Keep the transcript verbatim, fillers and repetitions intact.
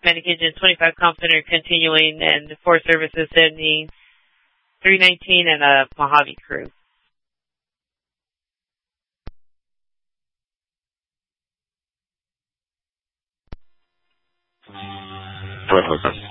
Medic Engine twenty-five Confident continuing, and the Forest Services sending three nineteen and a Mojave crew. Hello,